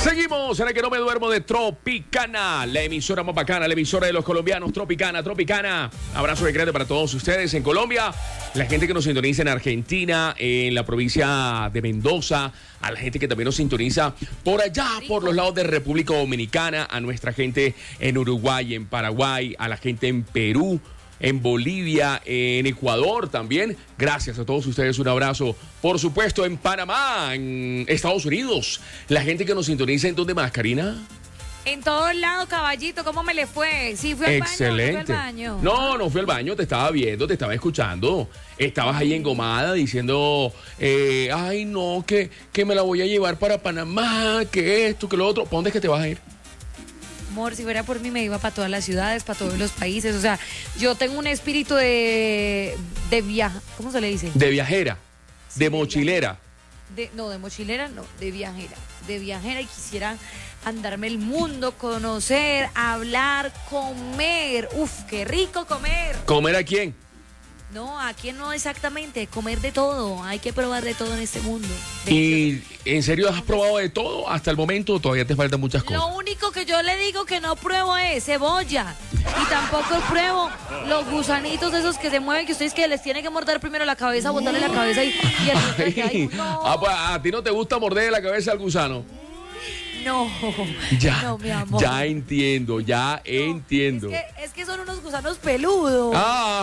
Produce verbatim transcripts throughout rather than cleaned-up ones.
Seguimos en el que no me duermo de Tropicana, la emisora más bacana, la emisora de los colombianos, Tropicana, Tropicana. Abrazo de crédito para todos ustedes en Colombia, la gente que nos sintoniza en Argentina, en la provincia de Mendoza, a la gente que también nos sintoniza por allá, por los lados de República Dominicana, a nuestra gente en Uruguay, en Paraguay, a la gente en Perú, en Bolivia, en Ecuador también. Gracias a todos ustedes, un abrazo. Por supuesto, en Panamá, en Estados Unidos. La gente que nos sintoniza, ¿en dónde más, Karina? En todos lados, caballito, ¿cómo me le fue? Sí, fui al Excelente. baño, no fui al baño. No, no fui al baño, te estaba viendo, te estaba escuchando. Estabas ahí engomada diciendo, eh, ay no, que, que me la voy a llevar para Panamá, que esto, que lo otro. ¿Para dónde es que te vas a ir? Amor, si fuera por mí me iba para todas las ciudades, para todos los países. O sea, yo tengo un espíritu de, de viaja, ¿cómo se le dice? De viajera, Sí, de de mochilera. De, no, de mochilera no, de viajera. De viajera y quisiera andarme el mundo, conocer, hablar, comer. Uf, qué rico comer. ¿Comer a quién? No, aquí no exactamente, comer de todo. Hay que probar de todo en este mundo. ¿Y en serio has probado de todo hasta el momento? Todavía te faltan muchas cosas. Lo único que yo le digo que no pruebo es cebolla. Y tampoco pruebo los gusanitos esos que se mueven, que ustedes que les tienen que morder primero la cabeza, botarle la cabeza y, y el resto de que hay, no. Ah, pues a ti no te gusta morder la cabeza al gusano. No, Ya, no, mi amor. ya entiendo, ya No, entiendo. Es que, es que son unos gusanos peludos.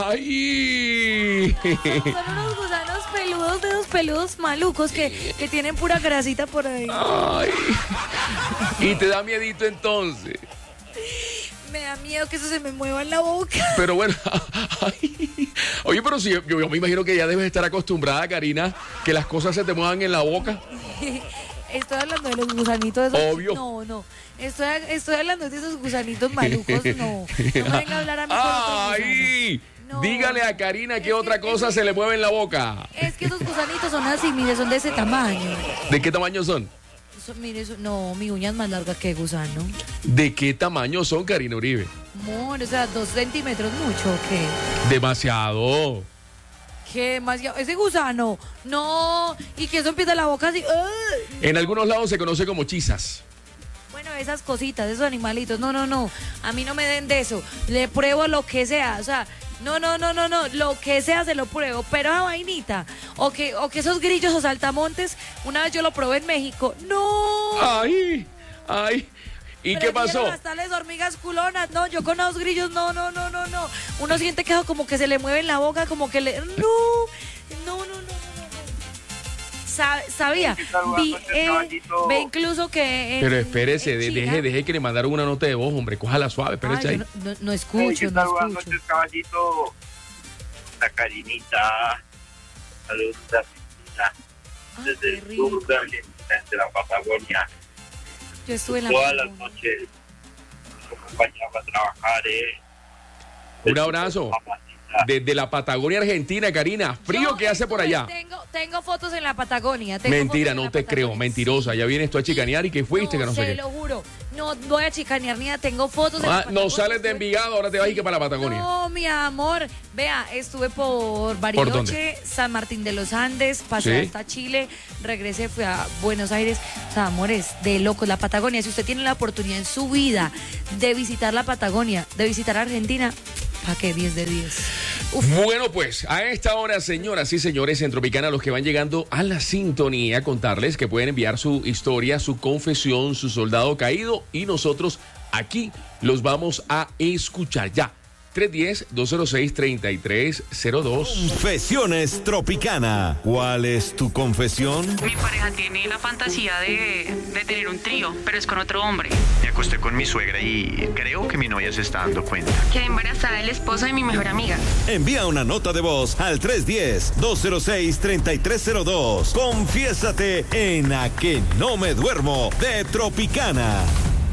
¡Ay! Son unos gusanos peludos, de esos peludos malucos que, que tienen pura grasita por ahí. ¡Ay! Y te da miedito entonces. Me da miedo que eso se me mueva en la boca. Pero bueno, ay. Oye, pero si yo, yo me imagino que ya debes estar acostumbrada, Karina, que las cosas se te muevan en la boca. Estoy hablando de los gusanitos esos. Obvio. No, no. Estoy, estoy hablando de esos gusanitos malucos. No. No me venga a hablar a mí con otros ¡Ay! No. Dígale a Karina Es qué que- otra cosa es- se le mueve en la boca. Es que esos gusanitos son así, mire, son de ese tamaño. ¿De qué tamaño son? Son- mire, eso- no, mi uña es más larga que gusano. ¿De qué tamaño son, Karina Uribe? Amor, o sea, dos centímetros mucho, ¿o qué? Demasiado. ¿Qué demasiado? Ese gusano, no. Y que eso empieza la boca así. ¡ay! En algunos lados se conoce como chisas. Bueno, esas cositas, esos animalitos. No, no, no. A mí no me den de eso. Le pruebo lo que sea. O sea, no, no, no, no, no. Lo que sea se lo pruebo. Pero esa vainita. O que, o que esos grillos o saltamontes. Una vez yo lo probé en México. ¡No! ¡Ay! ¡Ay! ¿Y qué pasó? Las tales hormigas culonas. No, yo con los grillos. No, no, no, no, no. Uno siente que eso como que se le mueve en la boca. Como que le. No. No, no, no, no. no. Sa- Sabía. Vi, eh, ve incluso que. en- Pero espérese, en de- China- deje, deje que le mandaron una nota de voz, hombre. Cójala suave, espérese Ay, ahí. yo no, no, no Hey, escucho, ¿qué no tal? Buenas escucho. noches, caballito. La Karinita. Saludos de Argentina. Ay, Desde qué el rico. sur de Argentina, desde la Patagonia. Yo estuve en la Todas las Patagonia. noches nos acompañaba a trabajar, ¿eh? Un abrazo. Mamacita. Desde la Patagonia Argentina, Karina. Frío Yo que hace por estuve- allá. Tengo, tengo fotos en la Patagonia. tengo Mentira, fotos en no la te creo. Patagonia. Mentirosa. Ya vienes tú a chicanear y que fuiste, que no sé se qué. lo juro. No voy a chicanear ni nada. Tengo fotos en la Ah, Patagonia. no sales de Envigado, ahora te vas y que para la Patagonia. No, mi amor. Vea, estuve por Bariloche, dónde? San Martín de los Andes, pasé Sí. hasta Chile, regresé, fui a Buenos Aires. O sea, amores, de locos, la Patagonia. Si usted tiene la oportunidad en su vida de visitar la Patagonia, de visitar Argentina, ¿para qué? diez de diez. Uf. Bueno, pues a esta hora, señoras y señores en Tropicana, los que van llegando a la sintonía, contarles que pueden enviar su historia, su confesión, su soldado caído y nosotros aquí los vamos a escuchar ya. tres uno cero, dos cero seis, tres tres cero dos. Confesiones Tropicana. ¿Cuál es tu confesión? Mi pareja tiene la fantasía de, de tener un trío, pero es con otro hombre. Me acosté con mi suegra y creo que mi novia se está dando cuenta. Quedé embarazada del esposo de mi mejor amiga. Envía una nota de voz al tres uno cero, dos cero seis, tres tres cero dos. Confiésate en A Que No Me Duermo de Tropicana.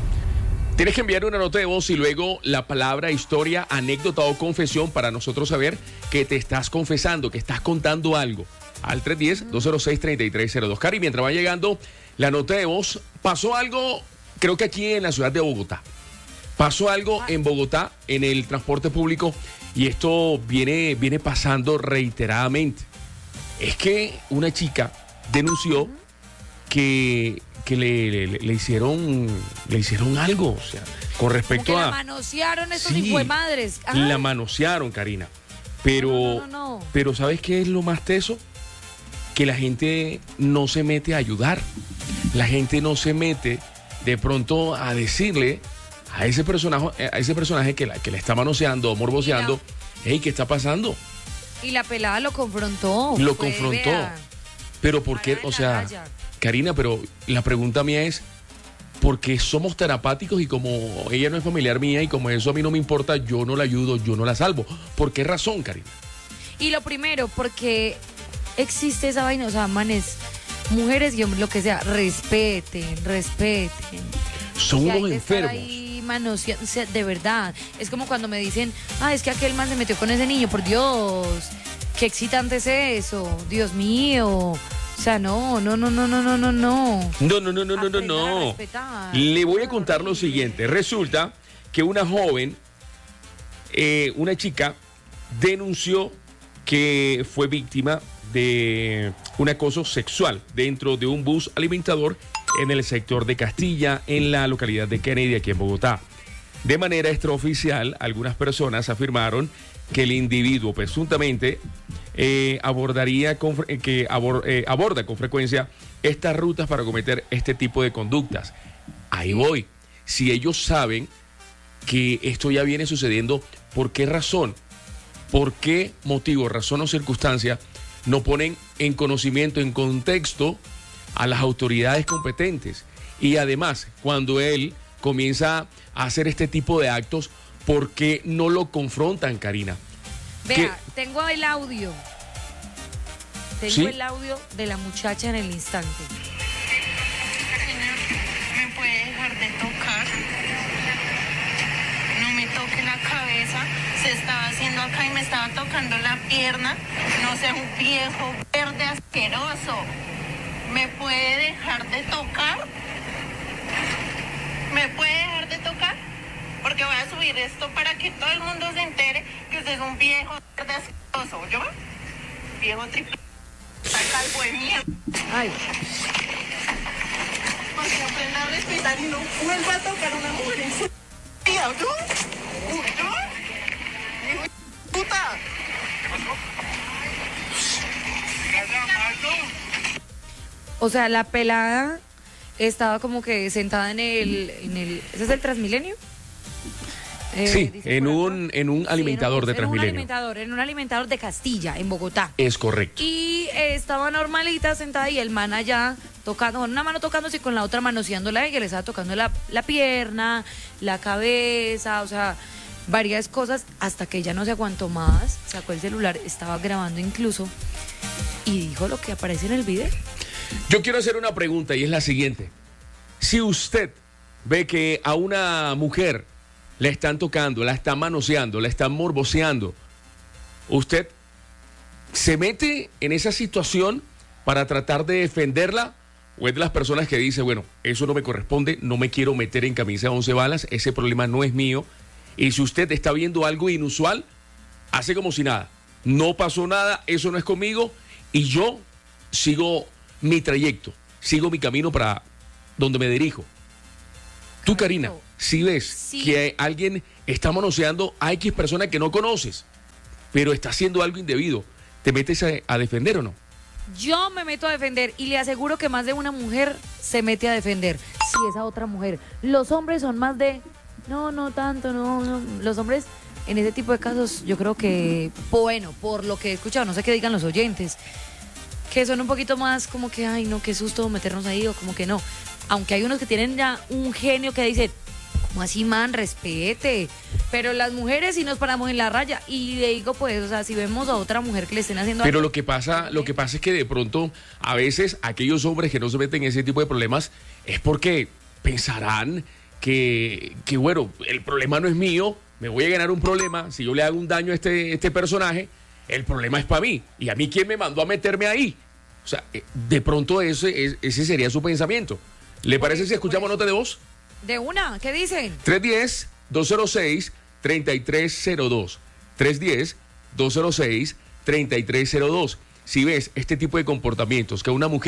Tienes que enviar una nota de voz y luego la palabra, historia, anécdota o confesión para nosotros saber que te estás confesando, que estás contando algo. Al tres uno cero, dos cero seis, tres tres cero dos. Cari, mientras va llegando la nota de voz, pasó algo, creo que aquí en la ciudad de Bogotá. Pasó algo en Bogotá, en el transporte público, y esto viene, viene pasando reiteradamente. Es que una chica denunció que, que le, le, le hicieron le hicieron algo, o sea, con respecto Como que a... la manosearon estos Sí, hijuemadres. Ajá. la manosearon, Karina. Pero, No, no, no, no. pero ¿sabes qué es lo más teso? Que la gente no se mete a ayudar. La gente no se mete de pronto a decirle a ese personaje, a ese personaje que, la, que le está manoseando o morboseando, hey, ¿qué está pasando? Y la pelada lo confrontó. Lo fue, confrontó. vea, Pero ¿por qué? para de O la sea, raya. Karina, pero la pregunta mía es, ¿por qué somos terapáticos y como ella no es familiar mía y como eso a mí no me importa, yo no la ayudo, yo no la salvo? ¿Por qué razón, Karina? Y lo primero, porque existe esa vaina, o sea, manes, mujeres y hombres, lo que sea, respeten, respeten. Son Que hay unos que estar enfermos. ahí manoseando, o sea, de verdad. Es como cuando me dicen, ah, es que aquel man se metió con ese niño, por Dios, qué excitante es eso, Dios mío. O sea, no, no, no, no, no, no, no, no. No, no, no, no, no, no, Aprendan a no. respetar. Le voy a contar lo siguiente. Resulta que una joven, eh, una chica, denunció que fue víctima de un acoso sexual dentro de un bus alimentador en el sector de Castilla, en la localidad de Kennedy, aquí en Bogotá. De manera extraoficial, algunas personas afirmaron que el individuo presuntamente eh, abordaría con, fre- que abor- eh, aborda con frecuencia estas rutas para cometer este tipo de conductas. Ahí voy. Si ellos saben que esto ya viene sucediendo, ¿por qué razón? ¿Por qué motivo, razón o circunstancia no ponen en conocimiento, en contexto a las autoridades competentes? Y además, cuando él comienza a hacer este tipo de actos, ¿por qué no lo confrontan, Karina? Vea, tengo el audio. Tengo ¿Sí? el audio de la muchacha en el instante. Señor, ¿me puede dejar de tocar? No me toque la cabeza. Se estaba haciendo acá y me estaba tocando la pierna. No sea un viejo verde asqueroso. ¿Me puede dejar de tocar? ¿Me puede dejar de tocar? Porque voy a subir esto para que todo el mundo se entere que usted es un viejo verde asqueroso. ¿Yo? Viejo triple. Calvo de mierda. Ay, Porque aprenda a respetar y no vuelva a tocar a una mujer en su vida, ¿yo? ¿Yo? Hijo de puta. o sea, la pelada estaba como que sentada en el, en el ¿ese es el Transmilenio? Eh, Sí, dice en por acá. un, en un Sí, alimentador de en un Transmilenio. alimentador, en un alimentador de Castilla, en Bogotá. Es correcto. Y eh, estaba normalita sentada y el man allá tocando, con una mano tocándose y con la otra manoseándola y que le estaba tocando la, la pierna, la cabeza, o sea, varias cosas, hasta que ella no se aguantó más, sacó el celular, estaba grabando incluso y dijo lo que aparece en el video. Yo quiero hacer una pregunta y es la siguiente. Si usted ve que a una mujer la están tocando, la están manoseando, la están morboseando, ¿usted se mete en esa situación para tratar de defenderla? ¿O es de las personas que dice, bueno, eso no me corresponde, no me quiero meter en camisa de once balas, ese problema no es mío? Y si usted está viendo algo inusual, hace como si nada. No pasó nada, eso no es conmigo y yo sigo mi trayecto, sigo mi camino para donde me dirijo. Tú, Karina, si ves Sí. que alguien está manoseando a X persona que no conoces, pero está haciendo algo indebido, ¿te metes a, a defender o no? Yo me meto a defender y le aseguro que más de una mujer se mete a defender. Si esa otra mujer. Los hombres son más de, no, no tanto, no, no. Los hombres en ese tipo de casos, yo creo que, bueno, por lo que he escuchado, no sé qué digan los oyentes, que son un poquito más como que, ay, no, qué susto meternos ahí, o como que no. Aunque hay unos que tienen ya un genio que dice, ¿cómo así, man? Respete. Pero las mujeres sí nos paramos en la raya. Y le digo, pues, o sea, si vemos a otra mujer que le estén haciendo Pero algo, lo que pasa, lo que pasa es que de pronto, a veces, aquellos hombres que no se meten en ese tipo de problemas es porque pensarán que, que bueno, el problema no es mío, me voy a ganar un problema, si yo le hago un daño a este, este personaje, el problema es para mí. ¿Y a mí quién me mandó a meterme ahí? O sea, eh, de pronto ese, ese sería su pensamiento. ¿Le Por parece eso, si escuchamos por eso. nota de voz? de una, ¿qué dicen? tres uno cero, dos cero seis, tres tres cero dos. tres uno cero, dos cero seis, tres tres cero dos. Si ves este tipo de comportamientos, que una mujer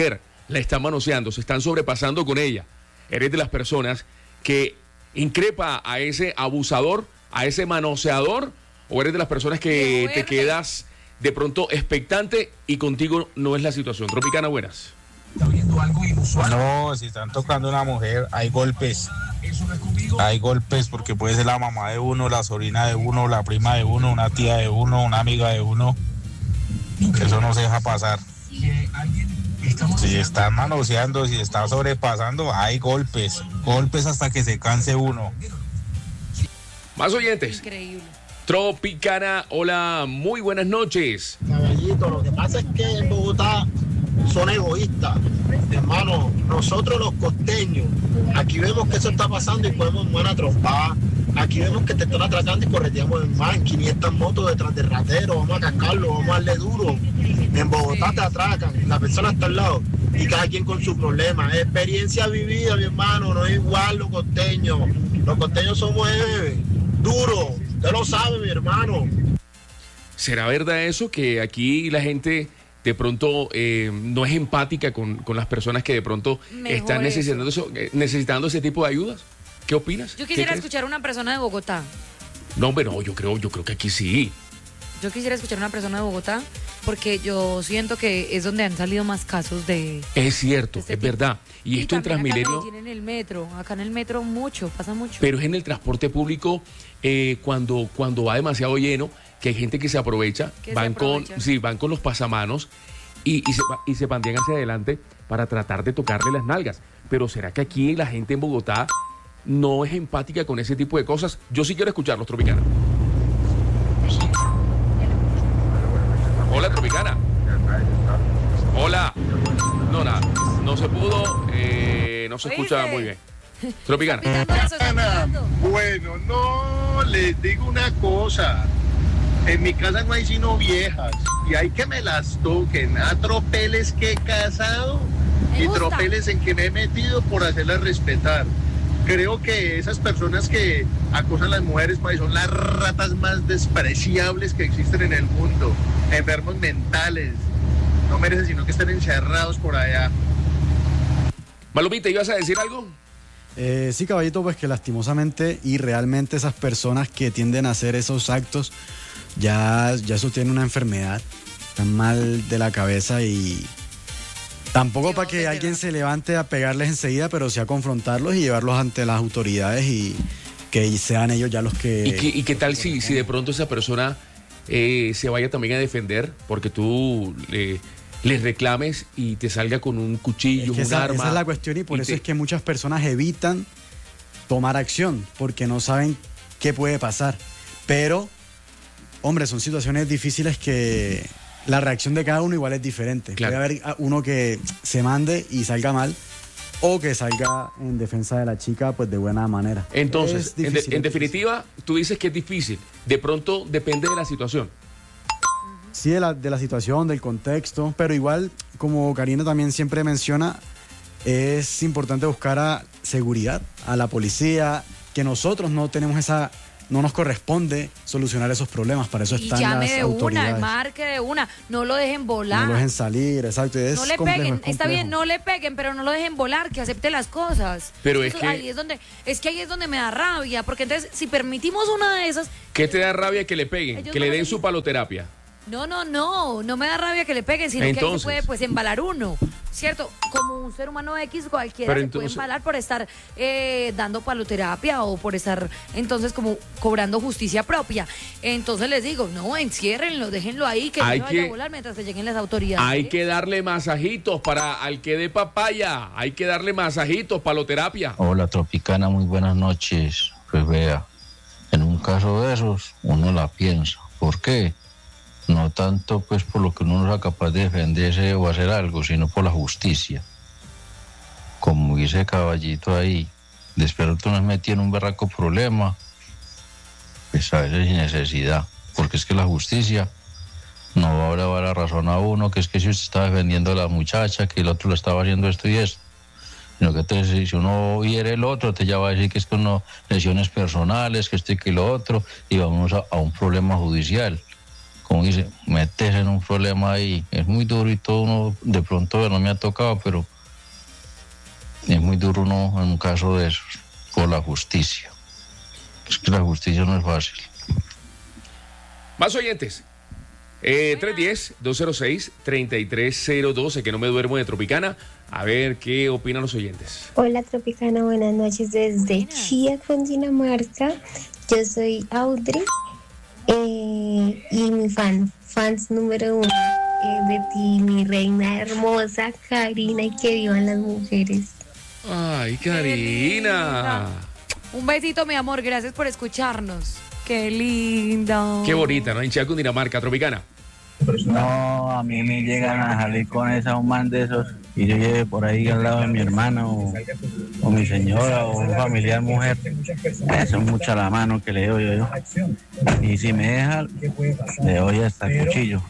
la están manoseando, se están sobrepasando con ella. Eres de las personas que increpa a ese abusador, a ese manoseador, o eres de las personas que te quedas de pronto expectante y contigo no es la situación. Tropicana, buenas. No, si están tocando a una mujer, hay golpes. Hay golpes porque puede ser la mamá de uno, la sobrina de uno, la prima de uno, una tía de uno, una amiga de uno. Eso no se deja pasar. Si están manoseando, si están sobrepasando, hay golpes. Golpes hasta que se canse uno. Más oyentes. Increíble. Tropicana, hola, muy buenas noches. Caballito, lo que pasa es que en Bogotá son egoístas. Hermano, nosotros los costeños, aquí vemos que eso está pasando y podemos buena trompada. Aquí vemos que te están atracando y correteamos en man, quinientas motos detrás del ratero, vamos a cascarlo, vamos a darle duro. En Bogotá te atracan, la persona está al lado y cada quien con su problema. Experiencia vivida, mi hermano, no es igual los costeños. Los costeños somos eh, duros, usted lo sabe, mi hermano. ¿Será verdad eso que aquí la gente de pronto eh, no es empática con, con las personas que de pronto Mejor están necesitando, eso, eh, necesitando ese tipo de ayudas? ¿Qué opinas? Yo quisiera ¿Qué escuchar a una persona de Bogotá. No, pero yo creo, yo creo que aquí sí. Yo quisiera escuchar a una persona de Bogotá porque yo siento que es donde han salido más casos de... Es cierto, este es tipo. verdad. Y, y esto en Transmilenio... Acá en el metro, acá en el metro mucho, pasa mucho. Pero es en el transporte público eh, cuando, cuando va demasiado lleno, que hay gente que se aprovecha, Que se van aprovecha. con, sí, van con los pasamanos y, y se y se pandean hacia adelante para tratar de tocarle las nalgas. Pero ¿será que aquí la gente en Bogotá no es empática con ese tipo de cosas? Yo sí quiero escucharlos, Tropicana. Hola, Tropicana. Hola. No, nada. No se pudo. Eh, no se escucha muy bien. Tropicana. Bueno, no, les digo una cosa. En mi casa no hay sino viejas. Y hay que me las toquen. A tropeles que he casado y tropeles en que me he metido por hacerlas respetar. Creo que esas personas que acosan a las mujeres pues, son las ratas más despreciables que existen en el mundo. Enfermos mentales. No merecen sino que estén encerrados por allá. Malumita, ¿ibas a decir algo? Eh, sí, caballito, pues que lastimosamente y realmente esas personas que tienden a hacer esos actos, ya, ya eso tiene una enfermedad, están mal de la cabeza y... Tampoco para que alguien se levante a pegarles enseguida, pero sí a confrontarlos y llevarlos ante las autoridades y que sean ellos ya los que... ¿Y qué, y qué tal si, si de pronto esa persona eh, se vaya también a defender porque tú le, le reclames y te salga con un cuchillo, Es que un esa, arma? esa es la cuestión y por y eso te- es que muchas personas evitan tomar acción porque no saben qué puede pasar. Pero, hombre, son situaciones difíciles que... La reacción de cada uno igual es diferente. Claro. Puede haber uno que se mande y salga mal o que salga en defensa de la chica pues de buena manera. Entonces, Es en, de- difícil, en es definitiva, tú dices que es difícil. De pronto depende de la situación. Sí, de la, de la situación, del contexto, pero igual, como Karina también siempre menciona, es importante buscar a seguridad, a la policía, que nosotros no tenemos esa, no nos corresponde solucionar esos problemas, para eso Y están llame las de una, autoridades. marque de una, no lo dejen volar. No lo dejen salir, exacto. Es No le complejo, peguen, es está complejo. bien, no le peguen, pero no lo dejen volar, que acepte las cosas. Pero es Eso- que- ahí es donde, es que ahí es donde me da rabia, porque entonces si permitimos una de esas, ¿Qué te da rabia que le peguen? Ellos Que no le lo den dicen. su paloterapia. no, no, no, no me da rabia que le peguen, sino que ahí Entonces. se puede pues embalar uno, ¿cierto? Como un ser humano X, cualquiera Pero se entonces- puede embalar por estar eh, dando paloterapia o por estar entonces como cobrando justicia propia. Entonces les digo, no, enciérrenlo, déjenlo ahí, que Hay no se vaya que- a volar mientras que lleguen las autoridades. Hay que darle masajitos para al que dé papaya. Hay que darle masajitos, paloterapia. Hola Tropicana, muy buenas noches. Pues vea, en un caso de esos uno la piensa. ¿Por qué? No tanto pues por lo que uno no sea capaz de defenderse o hacer algo, sino por la justicia. Como dice Caballito ahí, después tú nos metí en un berraco problema, pues a veces sin necesidad, porque es que la justicia no va a dar la razón a uno, que es que si usted está defendiendo a la muchacha, que el otro le estaba haciendo esto y esto, sino que entonces si uno hiere el otro, te ya va a decir que es con no, lesiones personales, que esto y que lo otro, y vamos a, a un problema judicial. Como dice, meterse en un problema ahí es muy duro y todo uno de pronto no me ha tocado, pero Es muy duro uno en un caso de esos, por la justicia. Es que la justicia no es fácil. Más oyentes. Eh, tres uno cero, dos cero seis, tres tres cero dos, que no me duermo de Tropicana. A ver qué opinan los oyentes. Hola Tropicana, buenas noches desde Chía, Cundinamarca. Yo soy Audrey eh, y mi fan, fans número uno eh, de ti, mi reina hermosa, Karina, y que vivan las mujeres. Ay, Karina. Un besito, mi amor, gracias por escucharnos. Qué lindo. Qué bonita, ¿no? Hinchada Cundinamarca, Tropicana. No, a mí me llegan a salir con esa un man de esos y yo lleve por ahí al lado de mi hermana o, o mi señora o un familiar mujer. Eso es mucha la mano que le doy yo. Y si me deja, le doy hasta el cuchillo.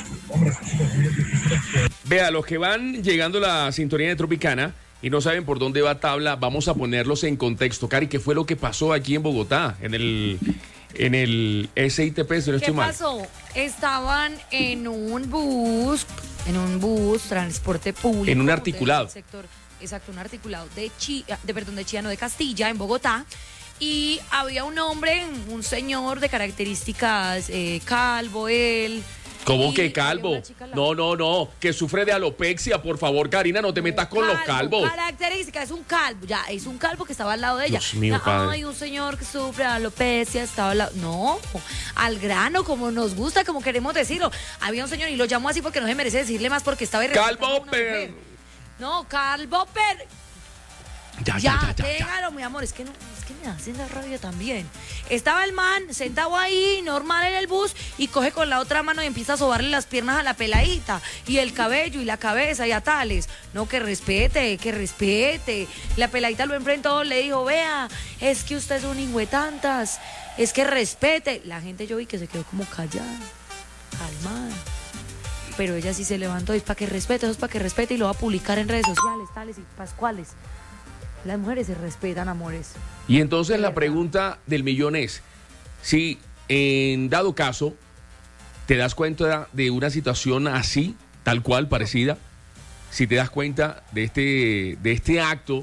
Vea, los que van llegando a la sintonía de Tropicana y no saben por dónde va tabla, vamos a ponerlos en contexto. Cari, ¿qué fue lo que pasó aquí en Bogotá? En el... En el S I T P, si no estoy ¿Qué mal. pasó? Estaban en un bus, en un bus, transporte público. En un articulado. del sector, exacto, un articulado de Chía, de perdón, de Chía, no, de Castilla, en Bogotá. Y había un hombre, un señor de características eh, calvo, él. ¿Cómo y que calvo? No, no, no, que sufre de alopecia, por favor, Karina, no te metas con calvo, los calvos. Característica, es un calvo, ya, es un calvo que estaba al lado de ella. Dios mío, Ay, padre. un señor que sufre de alopecia, estaba al lado. No, al grano, como nos gusta, como queremos decirlo. Había un señor y lo llamó así porque no se merece decirle más porque estaba Calvo, per. No, calvo, per. Ya, Ya, ya, ya, ya, ya. déjalo, mi amor, es que no, es que me hacen la rabia también. Estaba el man sentado ahí, normal en el bus, y coge con la otra mano y empieza a sobarle las piernas a la peladita, y el cabello, y la cabeza, y a tales. No, que respete, que respete. La peladita lo enfrentó, le dijo, vea, es que usted es un tantas, es que respete. La gente yo vi que se quedó como callada, calmada. Pero ella sí se levantó, y para que respete, eso es para que respete, y lo va a publicar en redes sociales, tales y pascuales. Las mujeres se respetan, amores. Y entonces la pregunta del millón es, si en dado caso te das cuenta de una situación así, tal cual, parecida, si te das cuenta de este, de este acto,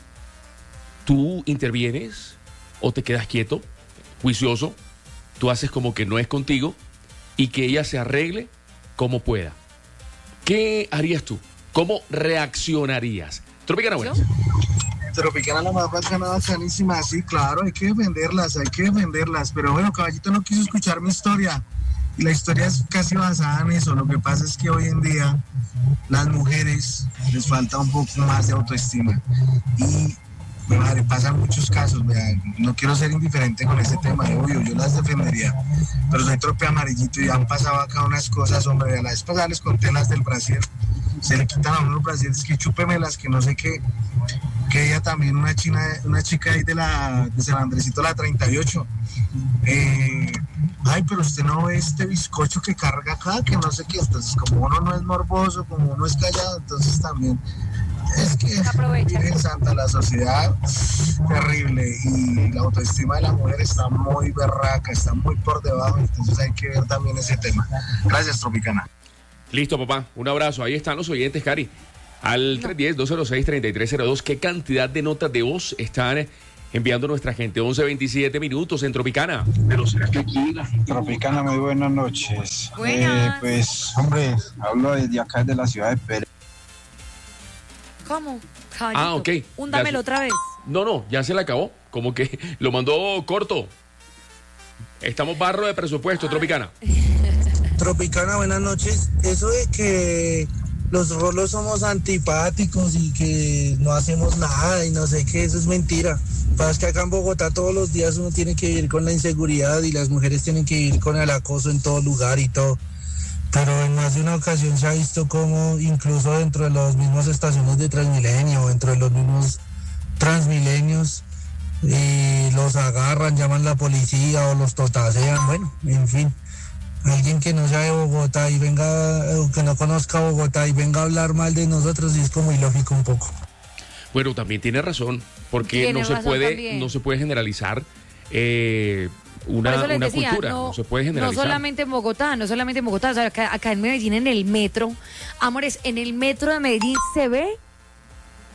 ¿tú intervienes o te quedas quieto, juicioso? Tú haces como que no es contigo y que ella se arregle como pueda. ¿Qué harías tú? ¿Cómo reaccionarías? Tropicana, buenas. Tropicana la más bacana, bacanísima, sí, claro, hay que defenderlas, hay que defenderlas, pero bueno, Caballito no quiso escuchar mi historia, y la historia es casi basada en eso. Lo que pasa es que hoy en día las mujeres les falta un poco más de autoestima, y madre, pasan muchos casos, vea, no quiero ser indiferente con este tema, de obvio, yo las defendería, pero soy trope amarillito y han pasado acá unas cosas, hombre, a la vez pasada les conté las del Brasil, se le quitan a uno los brasileños, que chúpemelas, que no sé qué, que ella también, una china, una chica ahí de la de San Andresito, la treinta y ocho, eh, ay, pero usted no ve este bizcocho que carga acá, que no sé qué, entonces como uno no es morboso, como uno es callado, entonces también es que en Santa la sociedad terrible, y la autoestima de la mujer está muy berraca, está muy por debajo, entonces hay que ver también ese tema. Gracias, Tropicana. Listo, papá, un abrazo. Ahí están los oyentes, Cari. Al tres uno cero, dos cero seis, tres tres cero dos, ¿qué cantidad de notas de voz están enviando nuestra gente? once veintisiete minutos en Tropicana. Pero será que aquí la... Tropicana, muy buenas noches. Buenas. Eh, pues, hombre, hablo desde acá, de la ciudad de Pérez. ¿Cómo? Caballito, Ah, ok. húndamelo Ya- otra vez. No, no, ya se le acabó. Como que lo mandó corto. Estamos barro de presupuesto, Tropicana. Tropicana, buenas noches. Eso de que los rolos somos antipáticos y que no hacemos nada y no sé qué, eso es mentira. Pasa es que acá en Bogotá todos los días uno tiene que vivir con la inseguridad y las mujeres tienen que vivir con el acoso en todo lugar y todo. Pero en más de una ocasión se ha visto como incluso dentro de las mismas estaciones de Transmilenio, dentro de los mismos Transmilenios, y los agarran, llaman a la policía o los totasean, bueno, en fin. Alguien que no sea de Bogotá y venga, o que no conozca Bogotá y venga a hablar mal de nosotros, y es como ilógico un poco. Bueno, también tiene razón, porque Tiene no se razón puede, también. no se puede generalizar eh, una, Por eso les una decía, cultura, no, no, se puede no generalizar. solamente en Bogotá, no solamente en Bogotá, o sea, acá, acá en Medellín, en el metro, amores, en el metro de Medellín se ve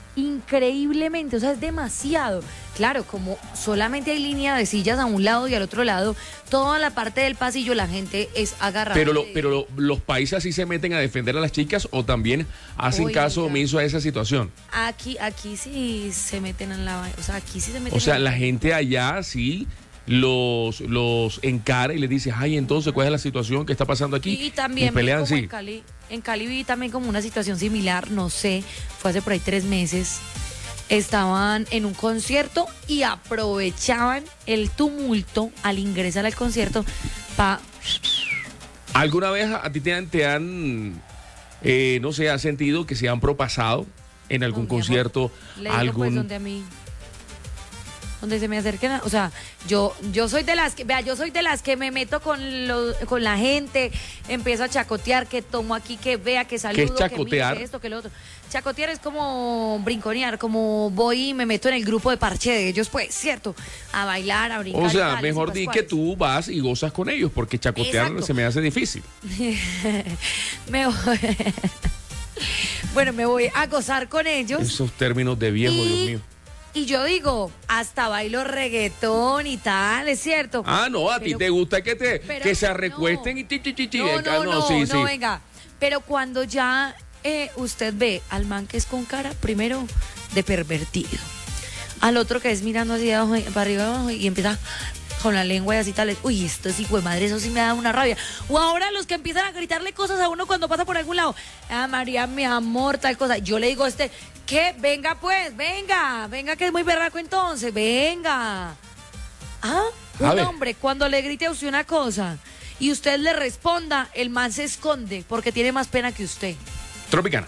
increíblemente, o sea, es demasiado. Claro, como solamente hay línea de sillas a un lado y al otro lado, toda la parte del pasillo la gente es agarrada. Pero, lo, pero lo, los países sí se meten a defender a las chicas o también hacen Oiga. caso omiso a esa situación. Aquí, aquí sí se meten en la... O sea, aquí sí se meten O sea, en la gente allá sí los, los encara y les dice, ay, entonces, ¿cuál es la situación que está pasando aquí? Y también y pelean, como sí. en Cali, en Cali vi también como una situación similar, no sé, fue hace por ahí tres meses. Estaban en un concierto y aprovechaban el tumulto al ingresar al concierto para... ¿Alguna vez a ti te han, te han eh, no sé, has sentido que se han propasado en algún No, mi amor, concierto? le digo, algún... pues, donde a mí... Donde se me acerquen, a- o sea, yo yo soy de las que, vea, yo soy de las que me meto con lo- con la gente, empiezo a chacotear, que tomo aquí, que vea, que saludo, ¿Qué es chacotear? que mire esto, que lo otro. Chacotear es como brinconear, como voy y me meto en el grupo de parche de ellos, pues, ¿cierto? A bailar, a brincar. O y sea, tales y mejor di que pascuales. tú vas y gozas con ellos, porque chacotear Exacto. se me hace difícil. me voy, bueno, me voy a gozar con ellos. Esos términos de viejo, Y- Dios mío. Y yo digo, hasta bailo reggaetón y tal, ¿es cierto? Ah, no, a ti Pero- te gusta que te pero que se no. arrecuesten y ti, ti, ti, ti. No, Ah, no, no, sí, no, sí. venga. Pero cuando ya eh, usted ve al man que es con cara, primero, de pervertido. Al otro que es mirando así de abajo, para arriba abajo y empieza con la lengua y así tal. Uy, esto sí, güey, madre, eso sí me da una rabia. O ahora los que empiezan a gritarle cosas a uno cuando pasa por algún lado. Ah, María, mi amor, tal cosa. Yo le digo a este, ¿qué? Venga pues, venga. Venga que es muy berraco entonces, venga. Ah, A un ver. hombre cuando le grite a usted una cosa y usted le responda, el man se esconde porque tiene más pena que usted. Tropicana.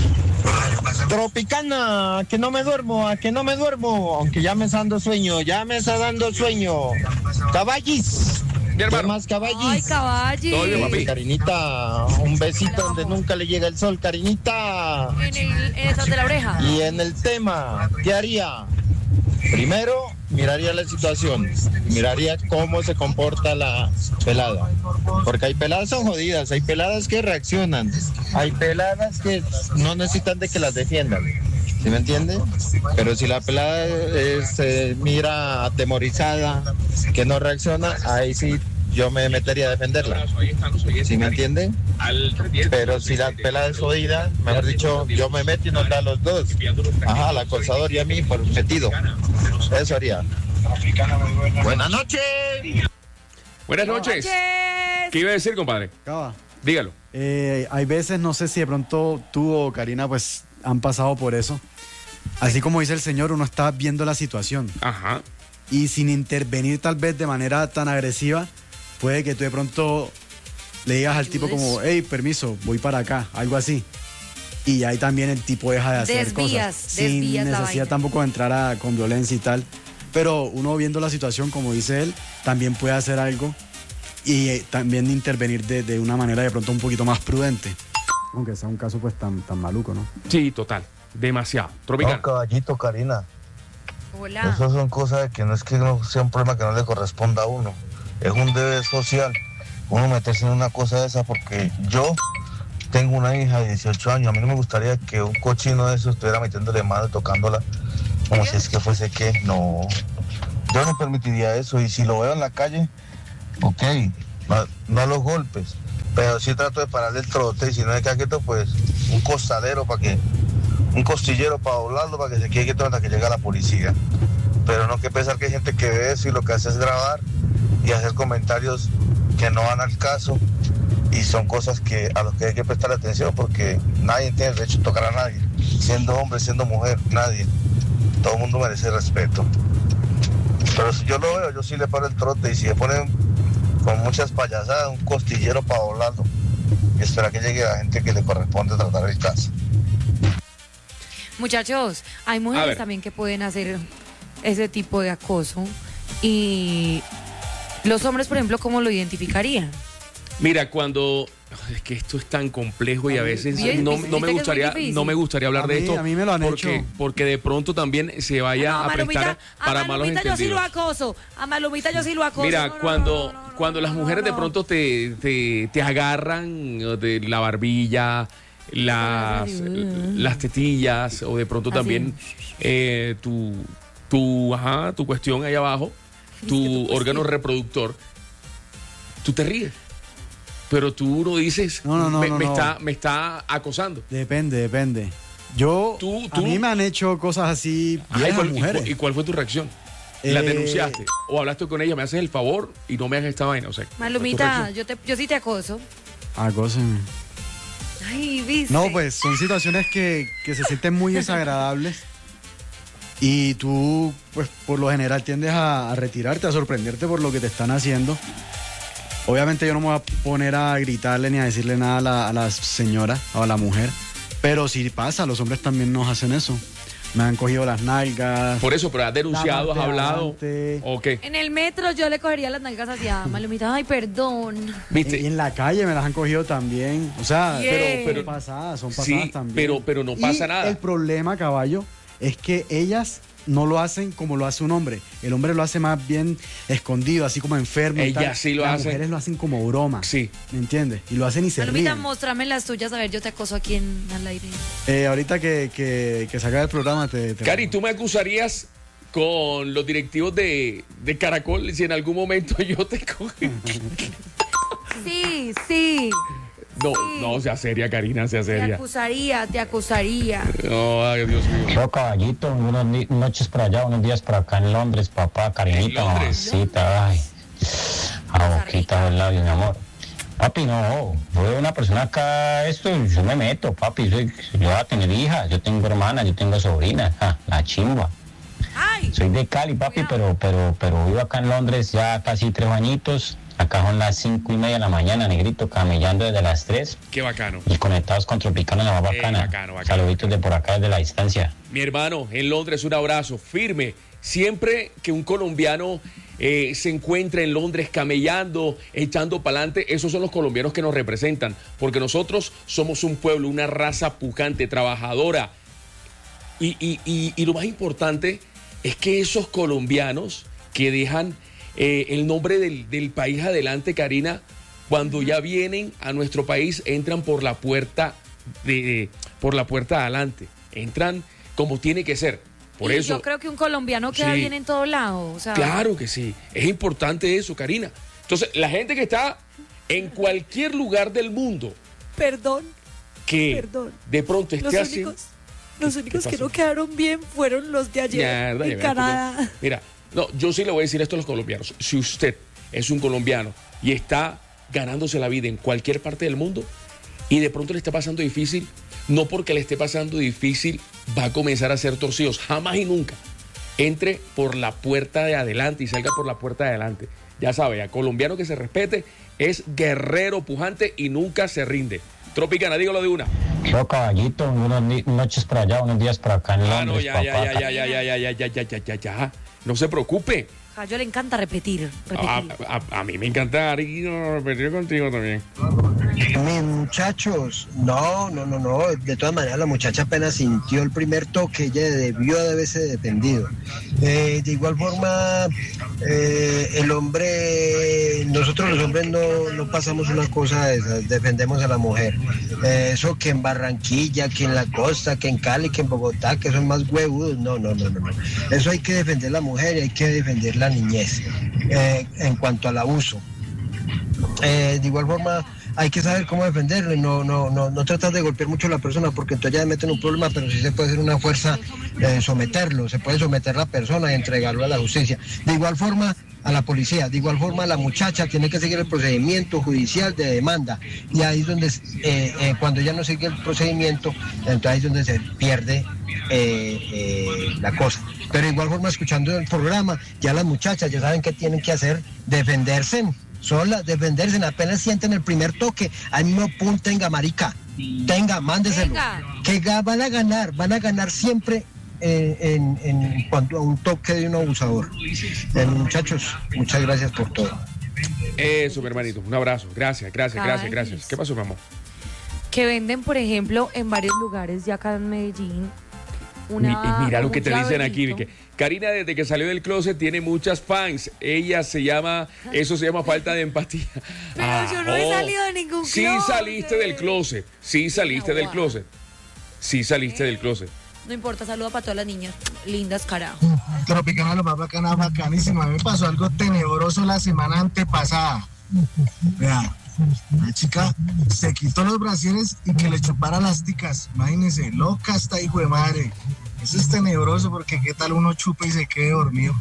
Tropicana, que no me duermo, a que no me duermo, aunque ya me está dando sueño, ya me está dando sueño. Caballis. Mi hermano. ¿Qué más caballis? Ay, caballi. Todo bien, papi. Carinita, un besito donde nunca le llega el sol, Carinita. En el, en el de la oreja. Y en el tema, ¿qué haría? Primero, miraría la situación, miraría cómo se comporta la pelada. Porque hay peladas son jodidas, hay peladas que reaccionan, hay peladas que no necesitan de que las defiendan. ¿Sí me entiende? Pero si la pelada eh, se mira atemorizada, que no reacciona, ahí sí yo me metería a defenderla. ¿Sí me entiende? Pero si la pelada es jodida, mejor dicho, yo me meto y nos da a los dos. Ajá, al acosador y a mí por metido. Eso haría. Buenas noches. Buenas noches. ¿Qué iba a decir, compadre? Acaba. Dígalo. Eh, hay veces, no sé si de pronto tú o Karina pues han pasado por eso. Así como dice el señor, uno está viendo la situación. Ajá. Y sin intervenir tal vez de manera tan agresiva, puede que tú de pronto le digas al tipo como, hey, permiso, voy para acá, algo así. Y ahí también el tipo deja de hacer Desvías, cosas. Sin desvías la necesidad vaina. tampoco de entrar a- con violencia y tal. Pero uno viendo la situación, como dice él, también puede hacer algo y eh, también intervenir de, de una manera de pronto un poquito más prudente. Aunque sea un caso pues tan, tan maluco, ¿no? Sí, total. Demasiado. Tropicana. No, caballito, Karina. Hola. Eso son cosas de que no es que no sea un problema que no le corresponda a uno. Es un deber social. Uno meterse en una cosa de esa porque yo tengo una hija de dieciocho años. A mí no me gustaría que un cochino de eso estuviera metiéndole mano y tocándola como si es que fuese que. No. Yo no permitiría eso. Y si lo veo en la calle, ok, no, no los golpes. Pero sí trato de pararle el trote y si no es quieto, pues un costadero para que, un costillero para doblarlo para que se quede quieto hasta que llegue la policía. Pero no que pensar que hay gente que ve eso y lo que hace es grabar y hacer comentarios que no van al caso y son cosas que a los que hay que prestar atención porque nadie tiene derecho a tocar a nadie, siendo hombre, siendo mujer, nadie. Todo el mundo merece respeto. Pero si yo lo veo, yo sí le paro el trote y si le ponen con muchas payasadas, un costillero para doblarlo y espera que llegue la gente que le corresponde tratar el caso. Muchachos, hay A mujeres ver. también que pueden hacer ese tipo de acoso. Y los hombres, por ejemplo, ¿cómo lo identificarían? Mira, cuando es que esto es tan complejo y a veces Bien, no, dice- no dice me que es muy gustaría difícil. no me gustaría hablar A de mí- esto a mí me lo han porque hecho. porque de pronto también se vaya No, a prestar Malumita, para a malos Malumita yo sí lo entendidos. acoso. A Malumita yo sí lo acoso. Mira, No, no, cuando, no, no, no, cuando las mujeres de no. pronto te, te, te agarran de la barbilla, las, las tetillas o de pronto también eh, tu, tu, ajá, tu cuestión ahí abajo, tu órgano reproductor, tú te ríes. Pero tú no dices, no, no, no, me, no, me, no. Está, me está acosando. Depende, depende. Yo, tú, a tú, mí me han hecho cosas así Ajá, viejas ¿y, cuál, mujeres. y, cu- ¿Y cuál fue tu reacción? ¿La Eh, denunciaste? ¿O hablaste con ella? ¿Me haces el favor y no me hagas esta vaina? O sea, Malumita, yo, te, yo sí te acoso. Acóseme. Ay, viste. No, pues son situaciones que, que se sienten muy desagradables y tú, pues por lo general tiendes a, a retirarte, a sorprenderte por lo que te están haciendo. Obviamente yo no me voy a poner a gritarle ni a decirle nada a la, a la señora o a la mujer, pero sí pasa, los hombres también nos hacen eso. Me han cogido las nalgas. Por eso, pero has denunciado, has hablado. ¿O qué? En el metro yo le cogería las nalgas hacia Malumita. Ay, perdón. ¿Viste? Y en la calle me las han cogido también. O sea, Yeah. pero, pero son pasadas, son pasadas Sí, también. pero, pero no pasa Y nada. el problema, caballo, es que ellas no lo hacen como lo hace un hombre. El hombre lo hace más bien escondido, así como enfermo. y Ellas tal. sí lo Las hacen. mujeres lo hacen como broma. Sí. ¿Me entiendes? Y lo hacen y se Malumita, ríen. mostrame las tuyas. A ver, yo te acoso aquí en al aire. Eh, ahorita que, que, que se acabe el programa te... te Cari, ¿tú me acusarías con los directivos de, de Caracol si en algún momento yo te cogí? Sí, sí. No, no, sea seria, Karina, sea Te seria. acusaría, te acusaría. No, ay, Dios mío. Yo, caballito, unas ni- noches por allá, unos días por acá en Londres, papá, Karinita, mamacita, ay, a boquita del labio, mi amor. Papi, no, yo veo una persona acá, esto, yo me meto, papi, soy, yo voy a tener hijas, yo tengo hermanas, yo tengo sobrinas, ja, la chimba. Soy de Cali, papi, pero, pero, pero vivo acá en Londres ya casi tres añitos. Acá son las cinco y media de la mañana, negrito, camellando desde las tres. Qué bacano. Y conectados con Tropicana, la más Eh, bacana. bacano, bacano. Saluditos de por acá desde la distancia. Mi hermano, en Londres, un abrazo firme. Siempre que un colombiano eh, se encuentra en Londres camellando, echando para adelante, esos son los colombianos que nos representan. Porque nosotros somos un pueblo, una raza pujante, trabajadora. Y, y, y, y lo más importante es que esos colombianos que dejan eh, el nombre del, del país adelante, Karina, cuando ya vienen a nuestro país, entran por la puerta de, por la puerta adelante. Entran como tiene que ser. Por Y eso. yo creo que un colombiano queda Sí. bien en todo lado. O sea, Claro que sí. Es importante eso, Karina. Entonces, la gente que está en cualquier lugar del mundo Perdón, que perdón. de pronto Los esté así. únicos, los únicos que pasó? no quedaron bien fueron los de ayer Mierda, en ya ves, Canadá. porque- Mira, no, yo sí le voy a decir esto a los colombianos. Si usted es un colombiano y está ganándose la vida en cualquier parte del mundo y de pronto le está pasando difícil, no porque le esté pasando difícil va a comenzar a ser torcidos. Jamás y nunca. Entre por la puerta de adelante y salga por la puerta de adelante. Ya sabe, a colombiano que se respete es guerrero, pujante y nunca se rinde. Tropicana, dígalo de una. Yo, caballito, unas ni- noches por allá, unos días por acá en Ah, Londres, no, ya, papá. ya, ya, ya, ya, ya, ya, ya, ya, ya, ya, ya, ya. No se preocupe. A yo le encanta repetir. repetir. A, a- a mí me encanta repetir contigo también. Mis muchachos, no, no, no, no. De todas maneras, la muchacha apenas sintió el primer toque, ella debió de haberse defendido. Eh, de igual forma, eh, el hombre, nosotros los hombres no, no pasamos una cosa de esas, defendemos a la mujer. Eh, eso que en Barranquilla, que en la costa, que en Cali, que en Bogotá, que son más huevudos, no, no, no, no. no. Eso hay que defender a la mujer y hay que defender la niñez eh, en cuanto al abuso. Eh, de igual forma, hay que saber cómo defenderlo y no, no, no, no tratar de golpear mucho a la persona porque entonces ya meten un problema, pero sí se puede hacer una fuerza, eh, someterlo, se puede someter a la persona y entregarlo a la justicia. De igual forma, a la policía, de igual forma la muchacha tiene que seguir el procedimiento judicial de demanda y ahí es donde, eh, eh, cuando ya no sigue el procedimiento, entonces ahí es donde se pierde eh, eh, la cosa. Pero de igual forma, escuchando el programa, ya las muchachas ya saben qué tienen que hacer, defenderse. Sola, defenderse, apenas sienten el primer toque, ahí mismo pum, tenga marica, tenga, mándeselo, Venga. que ga- van a ganar, van a ganar siempre eh, en, en cuanto a un toque de un abusador. Eh, muchachos, muchas gracias por todo. Eso, mi hermanito. Un abrazo. Gracias, gracias, gracias, Ay. gracias. ¿Qué pasó, mi amor? Que venden, por ejemplo, en varios lugares ya acá en Medellín, una... Mi- mira lo que un te dicen aquí, llaverito. que Karina desde que salió del closet tiene muchas fans. Ella se llama, eso se llama falta de empatía. Pero yo no he salido de ningún Sí closet. saliste del closet, sí saliste del closet. Sí saliste del closet. No importa, saludo para todas las niñas lindas, carajo. Tropicana, lo más bacana, bacanísimo. A mí me pasó algo tenebroso la semana antepasada. Vea, la chica se quitó los brasieres y que le chupara las ticas. Imagínense, loca esta hijo de madre. Eso es tenebroso porque qué tal uno chupa y se quede dormido.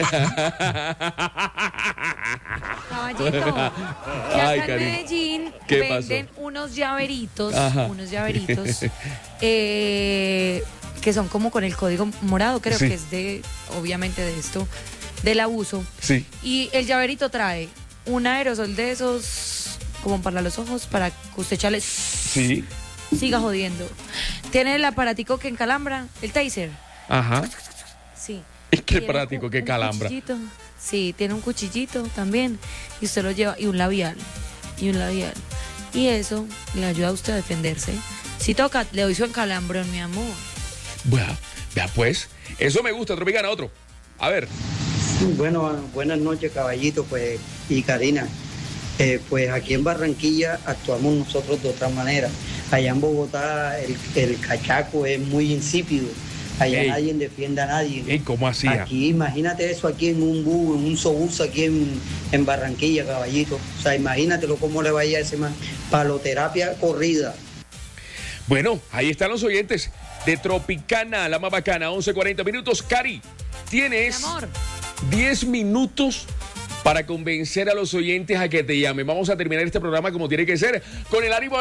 Caballito, que Ay, acá en Karina. Medellín ¿Qué venden unos llaveritos, Ajá. unos llaveritos, eh, que son como con el código morado, creo Sí. que es de, obviamente de esto, del abuso. Sí. Y el llaverito trae un aerosol de esos, como para los ojos, para que usted chale, Sí. siga jodiendo. Tiene el aparatico que encalambra, el taser. Ajá. Sí. Es que Tiene práctico, un- que un calambra. cuchillito. Sí, tiene un cuchillito también. Y usted lo lleva, y un labial. Y un labial. Y eso le ayuda a usted a defenderse. Si toca, le doy su encalambrón, mi amor. Bueno, vea pues, eso me gusta, Tropicana, otro. A ver. Bueno, buenas noches, caballito, pues, y Karina. Eh, pues aquí en Barranquilla actuamos nosotros de otra manera. Allá en Bogotá el, el cachaco es muy insípido. Allá Ey. nadie defiende a nadie. ¿Y cómo hacía? Aquí, imagínate eso aquí en un bus, en un sobús aquí en, en Barranquilla, caballito. O sea, imagínatelo cómo le vaya a ese man. Paloterapia corrida. Bueno, ahí están los oyentes de Tropicana, la más bacana, once cuarenta minutos. Cari, tienes diez minutos para convencer a los oyentes a que te llamen. Vamos a terminar este programa como tiene que ser, con el ánimo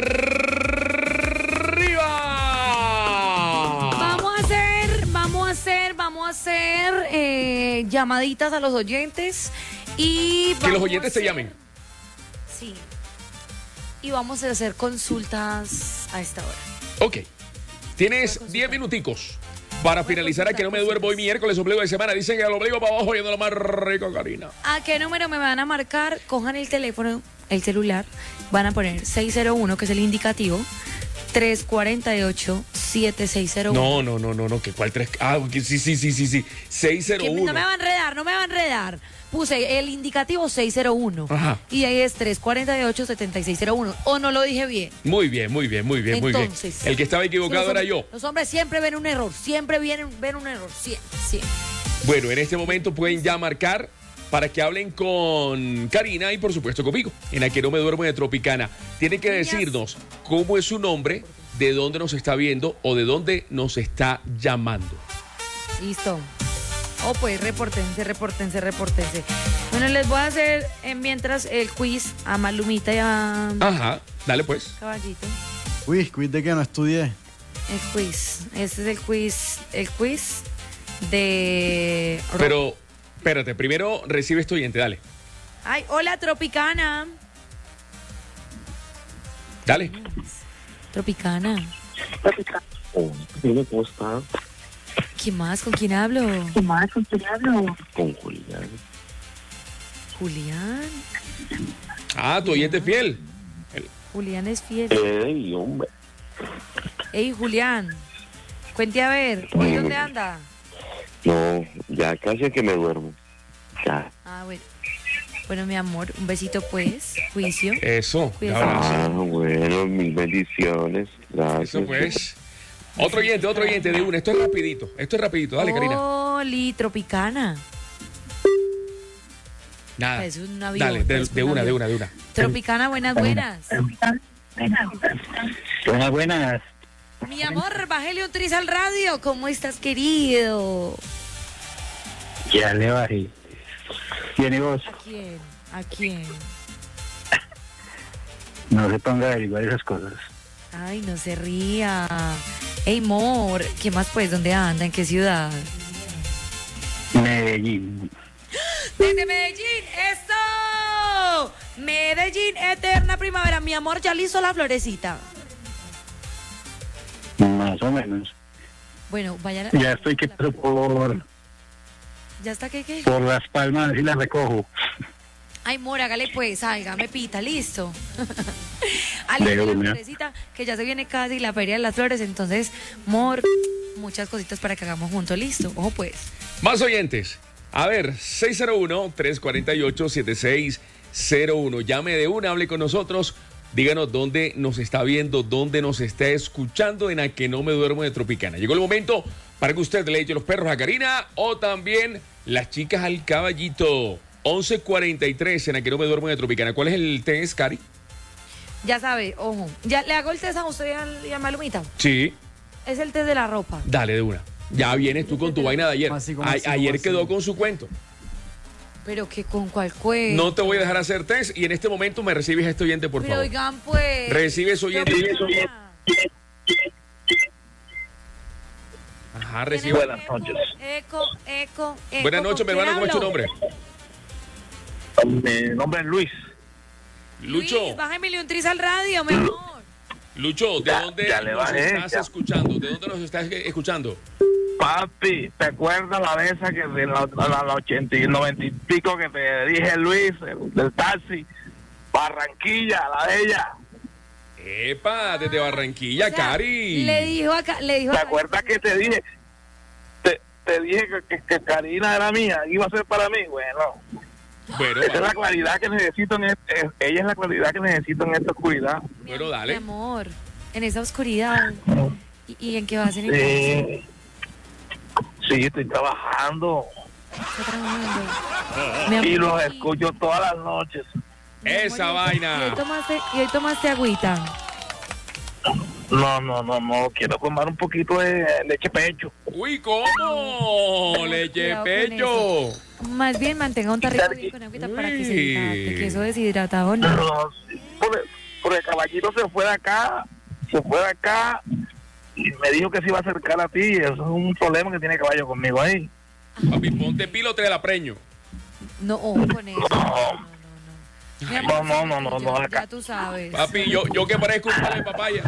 arriba. Vamos a hacer, vamos a hacer, vamos a hacer eh, llamaditas a los oyentes y Que los vamos oyentes a te hacer- llamen. Sí. Y vamos a hacer consultas a esta hora. Ok, tienes diez minuticos para finalizar a que no me duermo hoy miércoles, ombligo de semana. Dicen que el ombligo para abajo yendo lo más rico, Karina. ¿A qué número me van a marcar? Cojan el teléfono, el celular, van a poner seis cero uno, que es el indicativo, tres cuatro ocho, siete seis cero uno. No, no, no, no, no, que cuál tres. Ah, que sí, sí, sí, sí, sí. seis cero Que uno. no me va a enredar, no me va a enredar. Puse el indicativo seis cero uno. Ajá. Y ahí es tres cuatro ocho, siete seis cero uno. ¿O no lo dije bien? Muy bien, muy bien, muy bien, muy bien. Entonces, El que estaba equivocado los era hombres- yo. Los hombres siempre ven un error, siempre vienen, ven un error, siempre, siempre. Bueno, en este momento pueden ya marcar para que hablen con Karina y por supuesto conmigo, en la que no me duermo de Tropicana. Tienen que decirnos cómo es su nombre, de dónde nos está viendo o de dónde nos está llamando. Listo. Oh, pues repórtense, repórtense, repórtense. Bueno, les voy a hacer eh, mientras el quiz a Malumita y a Ajá, dale pues. Caballito. Quiz, quiz de que no estudié. El quiz. Este es el quiz, el quiz de... Pero, espérate, primero recibe este oyente, dale. Ay, hola, Tropicana. Dale. Tropicana. Dime cómo está. ¿Quién más? ¿Con quién hablo? ¿Quién más? ¿Con quién hablo? Con Julián. Julián. Ah, tu oyente fiel. Julián es fiel. Ey, hombre. Ey, Julián. Cuente a ver, ¿hoy dónde anda? No, ya casi que me duermo. Ya. Ah, bueno. Bueno, mi amor, un besito pues, juicio. Eso, Cuídese. Ah, bueno, mil bendiciones. Gracias. Eso pues. Otro oyente, otro oyente de una. Esto es rapidito, esto es rapidito. Dale, Karina. Oli, Tropicana. Nada. Es un avión. Dale, de, es de un una, de avión. una, de una. Tropicana, buenas, buenas. Buenas, buenas. Mi amor, bájale un tris al radio. ¿Cómo estás, querido? Ya le bajé. ¿Quién y vos? ¿A quién? ¿A quién? No se ponga a averiguar esas cosas. Ay, no se ría. Ey, Mor, ¿qué más pues? ¿Dónde anda? ¿En qué ciudad? Medellín. Desde Medellín, ¡eso! Medellín, eterna primavera. Mi amor, ¿ya listo la florecita? Más o menos. Bueno, vaya. Ya estoy que paso por, ¿Ya está qué, qué? por las palmas y las recojo. Ay, Mor, hágale pues, salga, me pita, listo. De Alista la una. florecita, que ya se viene casi la feria de las flores, entonces, Mor, muchas cositas para que hagamos juntos. Listo, ojo pues. Más oyentes. A ver, seis cero uno, tres cuatro ocho, siete seis cero uno. Llame de una, hable con nosotros. Díganos dónde nos está viendo, dónde nos está escuchando en A Que No Me Duermo de Tropicana. Llegó el momento para que usted le eche los perros a Karina o también las chicas al caballito. once cuarenta y tres en A Que No Me Duermo de Tropicana. ¿Cuál es el test, Cari? Ya sabe, ojo. ¿Ya le hago el test a usted y a, y a Malumita? Sí. Es el test de la ropa. Dale de una. Ya vienes tú con tu vaina de ayer. Así, A, así, ayer así. Quedó con su cuento. Pero que con cuál cuento. No te voy a dejar hacer test y en este momento me recibes este oyente, por Pero favor. oigan, pues. Recibes oyente. Ajá, recibe. Buenas noches. Eco, eco, eco. Buenas noches, mi hermano. ¿Cómo es tu nombre? Mi nombre es Luis. Lucho. Luis, bájame un tris al radio, mi amor. Lucho, ¿de Ya- dónde ya le nos bajé, estás ya. escuchando? ¿De dónde nos estás escuchando? Papi, ¿te acuerdas la vez esa que de la, la, la ochenta y noventa y pico que te dije, Luis, el- del taxi? Barranquilla, la de ella. Epa, desde Barranquilla, O sea, Cari. Le dijo acá, le dijo ¿Te acá- acuerdas que te dije? Te, te dije que, que, que Karina era mía, iba a ser para mí. Bueno, Bueno, esa es la claridad que necesito. En este- eh, ella es la claridad que necesito en esta oscuridad. bueno, Mi dale. amor, en esa oscuridad. ¿Y, y en qué vas en el Sí, sí, estoy trabajando Está trabajando. Mi amor, y los y- escucho todas las noches. Esa Y hoy vaina. tomaste, y hoy tomaste agüita. No, no, no, no, quiero tomar un poquito de leche pecho. Uy, ¿cómo? Leche Cuidado con pecho. Más bien mantenga un tarrito bien con agüita para que se Uy. hidrate, que eso deshidratado no. No, sí, porque, porque el caballito se fue de acá, se fue de acá y me dijo que se iba a acercar a ti. Eso es un problema que tiene el caballo conmigo ahí. Papi, ponte pilote de la preño. No, ojo con eso. No, no, no. Mi amor, No, no, no, no, no, ya, acá. ya tú sabes. Papi, yo, yo que parezco un palo de papaya.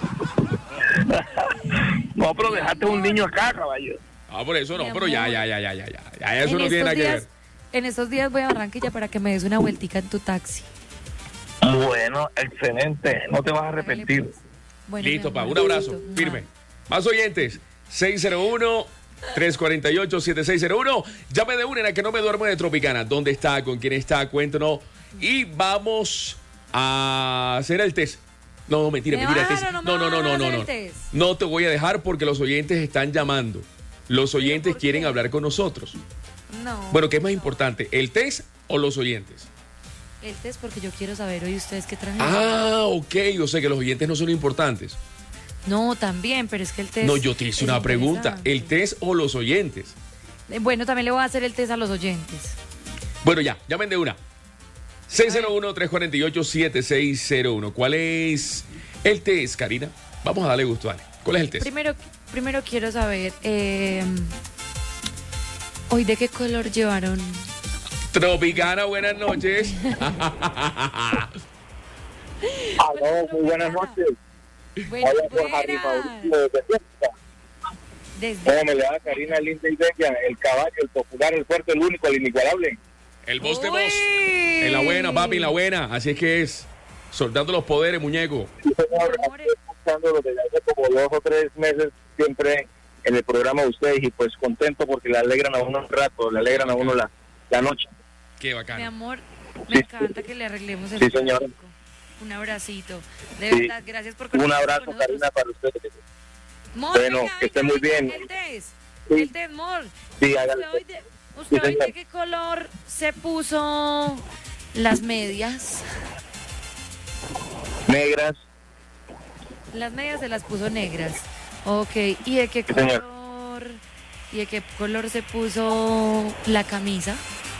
No, pero dejaste un niño acá, caballo. Ah, por eso no, Mi pero ya, amor. ya, ya, ya, ya, ya. Ya eso En no tiene estos nada que días- ver. En estos días voy a Barranquilla para que me des una vueltica en tu taxi. Bueno, excelente, no te vas a arrepentir. Bueno, mi Listo, amor, pa, un abrazo, listo. firme. Más oyentes, seis cero uno, tres cuatro ocho, siete seis cero uno. Llame de una en la que no me duermo de Tropicana. ¿Dónde está? ¿Con quién está? Cuéntanos. Y vamos a hacer el test. No, mentira, ¿Me mentira. el bajan test. o no me No, no, no, van a no, no, hacer no. el test? No te voy a dejar porque los oyentes están llamando. Los oyentes quieren hablar con nosotros. No. Bueno, ¿qué es más importante? ¿El test o los oyentes? El test porque yo quiero saber hoy ustedes qué traen. Ah, ok. Yo sé que los oyentes no son importantes. No, también, pero es que el test. No, yo te hice es una pregunta. interesante. ¿El test o los oyentes? Eh, Bueno, también le voy a hacer el test a los oyentes. Bueno, ya, llamen de una. seis cero uno, tres cuatro ocho, siete seis cero uno. ¿Cuál es el test, Karina? Vamos a darle gusto, dale. ¿Cuál es el test? Primero, primero quiero saber, eh, hoy de qué color llevaron. Tropicana, buenas noches. Aló, muy buenas noches. Buenas, Hola, soy Harry Mauricio desde Fiesta. Desde ¿Cómo me le da Karina linda y bella? El caballo, el popular, el fuerte, el único, el inigualable. El voz de voz. En la buena, papi, en la buena. Así es que es. Soltando los poderes, muñeco. Sí, señor, aquí escuchándolo desde hace como dos o tres meses, siempre en el programa de ustedes, y pues contento porque le alegran a uno un rato, le alegran a uno la, la noche. Qué mi bacano. amor, me encanta que le arreglemos el Sí, señor. tráfico. Un abracito. De Sí. verdad, gracias por Un conectarse abrazo, con nosotros. Karina, para ustedes. Mor, Bueno, venga, que esté venga, muy venga, bien. El test. Sí. El test, Mor. Sí, hágale. ¿Usted hoy de, Sí, usted hoy señor. de qué color se puso las medias? Negras, Las medias se las puso negras. Ok, ¿y de qué Sí, señor. color? ¿Y de qué color se puso la camisa?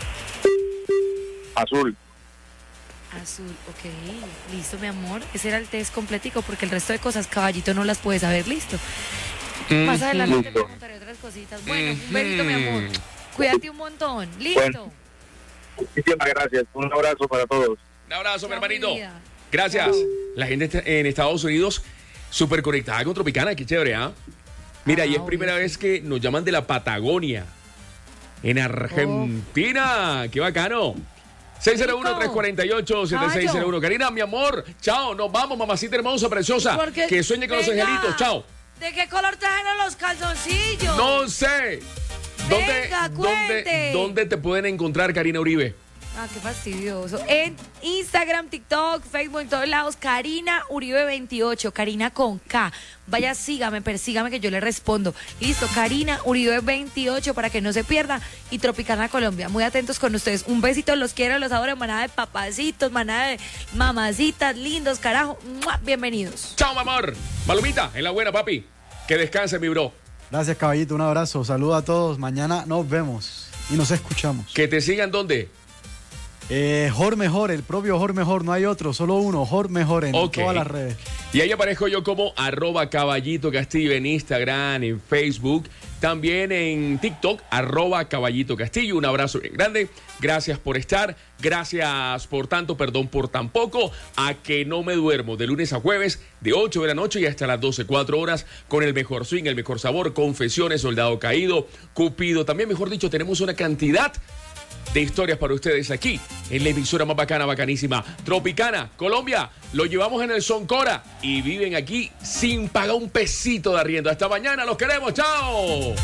azul. Azul, ok. Listo, mi amor. Ese era el test completico porque el resto de cosas, caballito, no las puede saber. Listo. Más adelante te Listo. preguntaré otras cositas. Bueno, un besito, mi amor. Cuídate un montón. Listo. Bueno. Muchísimas gracias. Un abrazo para todos. Un abrazo, mi Chao, hermanito. mi vida. Gracias. La gente está en Estados Unidos súper conectada con Tropicana. Qué chévere, ¿ah? Mira, Ah, y es primera vez que nos llaman de la Patagonia. En Argentina. Qué bacano. seis cero uno, tres cuatro ocho, siete seis cero uno. Karina, mi amor. Chao. Nos vamos, mamacita hermosa, preciosa. Porque- Que sueñe con los venga. angelitos. Chao. ¿De qué color trajeron los calzoncillos? No sé. ¿Dónde, Venga, dónde, cuente. ¿Dónde te pueden encontrar, Karina Uribe? Ah, qué fastidioso. En Instagram, TikTok, Facebook, en todos lados, Karina Uribe veintiocho, Karina con K. Vaya, sígame, persígame que yo le respondo. Listo, Karina Uribe veintiocho para que no se pierda. Y Tropicana Colombia, muy atentos con ustedes. Un besito, los quiero, los adoro, manada de papacitos, manada de mamacitas, lindos, carajo. ¡Mua! Bienvenidos. Chao, mi amor. Malumita, en la buena, papi. Que descanse, mi bro. Gracias, caballito, un abrazo. Saludos a todos. Mañana nos vemos y nos escuchamos. Que te sigan, ¿dónde? Eh, Jor Mejor, el propio Jor Mejor, no hay otro, solo uno, Jor Mejor en Ok. todas las redes. Y ahí aparezco yo como arroba Caballito Castillo en Instagram, en Facebook, también en TikTok, arroba Caballito Castillo. Un abrazo bien grande. Gracias por estar. Gracias por tanto, perdón por tan poco. A que no me duermo de lunes a jueves, de ocho de la noche y hasta las doce, cuatro horas, con el mejor swing, el mejor sabor, confesiones, soldado caído, Cupido. También, mejor dicho, tenemos una cantidad de historias para ustedes aquí en la emisora más bacana, bacanísima, Tropicana, Colombia. Lo llevamos en el Soncora y viven aquí sin pagar un pesito de arriendo. Hasta mañana, los queremos, chao.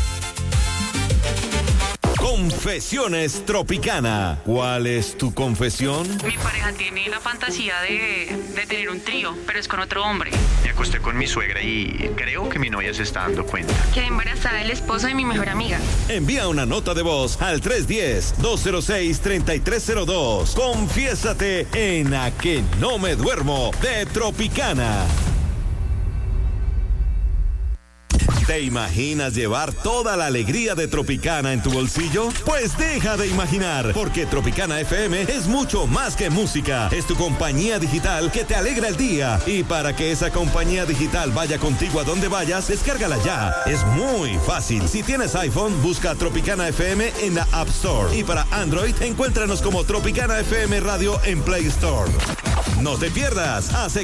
Confesiones Tropicana. ¿Cuál es tu confesión? Mi pareja tiene la fantasía de, de tener un trío, pero es con otro hombre. Me acosté con mi suegra y creo que mi novia se está dando cuenta. Quedé embarazada del esposo de mi mejor amiga. Envía una nota de voz al tres uno cero, dos cero seis, tres tres cero dos. Confiésate en A que no me duermo de Tropicana. ¿Te imaginas llevar toda la alegría de Tropicana en tu bolsillo? Pues deja de imaginar, porque Tropicana F M es mucho más que música. Es tu compañía digital que te alegra el día. Y para que esa compañía digital vaya contigo a donde vayas, descárgala ya. Es muy fácil. Si tienes iPhone, busca Tropicana F M en la App Store. Y para Android, encuéntranos como Tropicana F M Radio en Play Store. No te pierdas. Hace